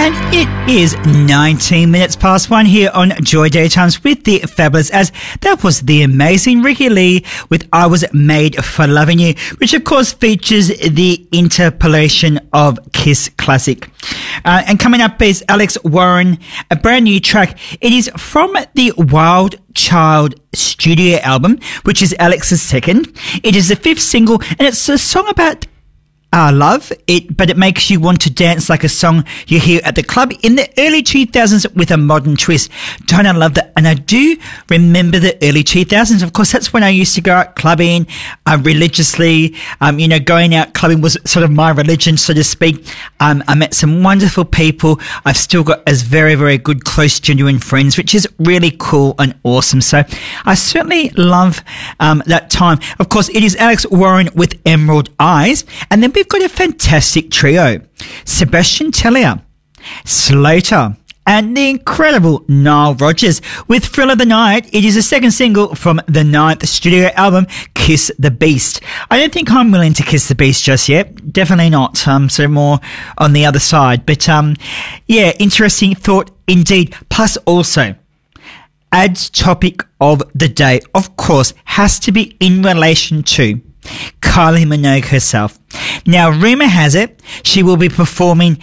And it is 19 minutes past 1 here on Joy Daytimes with the Fabulous As. That was the amazing Ricky Lee with I Was Made for Loving You, which of course features the interpolation of Kiss Classic. And coming up is Alex Warren, a brand new track. It is from the Wild Child studio album, which is Alex's second. It is the fifth single, and it's a song about love, but it makes you want to dance like a song you hear at the club in the early 2000s with a modern twist. Don't I love that? And I do remember the early 2000s. Of course, that's when I used to go out clubbing religiously. Going out clubbing was sort of my religion, so to speak. I met some wonderful people. I've still got as very, very good, close, genuine friends, which is really cool and awesome. So I certainly love that time. Of course, it is Alex Warren with Emerald Eyes. And then we've got a fantastic trio. Sebastian Tellier, Slater, and the incredible Nile Rodgers with Thrill of the Night. It is a second single from the 9th studio album, Kiss the Beast. I don't think I'm willing to kiss the beast just yet. Definitely not. So more on the other side. But, interesting thought indeed. Plus also, Ad's topic of the day, of course, has to be in relation to Kylie Minogue herself. Now, rumour has it she will be performing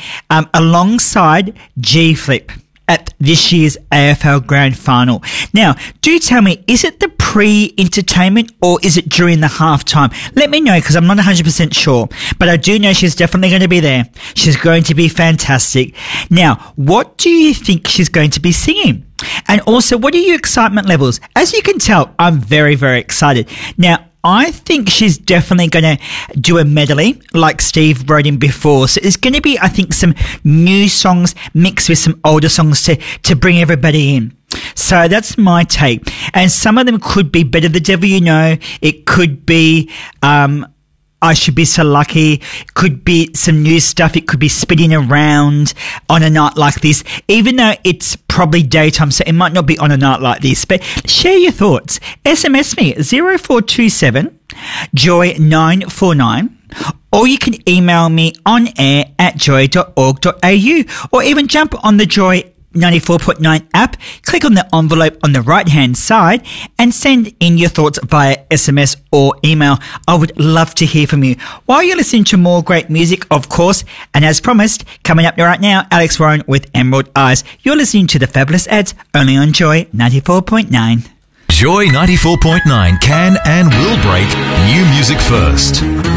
alongside G-Flip at this year's AFL Grand Final. Now, do tell me, is it the pre-entertainment or is it during the halftime? Let me know, because I'm not 100% sure. But I do know she's definitely going to be there. She's going to be fantastic. Now, what do you think she's going to be singing? And also, what are your excitement levels? As you can tell, I'm very, very excited. Now, I think she's definitely going to do a medley like Steve wrote in before. So there's going to be, I think, some new songs mixed with some older songs to bring everybody in. So that's my take. And some of them could be Better the Devil You Know. It could be I Should Be So Lucky. It could be some new stuff. It could be Spinning Around on a Night Like This, even though it's probably daytime, so it might not be on a night like this. But share your thoughts. SMS me 0427 Joy 949, or you can email me on air at joy.org.au, or even jump on the Joy 94.9 app, click on the envelope on the right hand side and send in your thoughts via SMS or email. I would love to hear from you. While you're listening to more great music, of course, and as promised, coming up right now, Alex Warren with Emerald Eyes. You're listening to the Fabulous Ads only on Joy 94.9. Joy 94.9 can and will break new music first.